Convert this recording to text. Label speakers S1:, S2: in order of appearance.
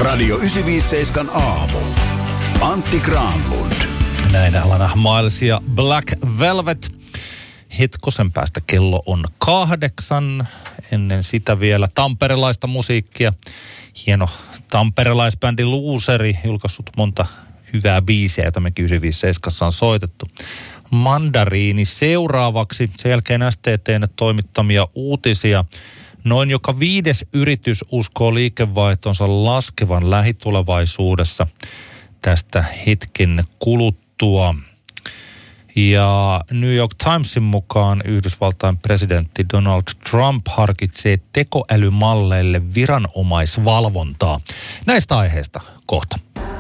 S1: Radio 957 aamu. Antti Granlund.
S2: Näin Alana Miles ja Black Velvet. Hetkosen päästä kello on 8. Ennen sitä vielä tamperelaista musiikkia. Hieno tamperelaisbändi Looseri, julkaissut monta hyvää biisiä, joita me 957 on soitettu. Mandariini seuraavaksi, sen jälkeen STT:n toimittamia uutisia. Noin joka 5. yritys uskoo liikevaihtonsa laskevan lähitulevaisuudessa tästä hetken kuluttua. Ja New York Timesin mukaan Yhdysvaltain presidentti Donald Trump harkitsee tekoälymalleille viranomaisvalvontaa. Näistä aiheista kohta.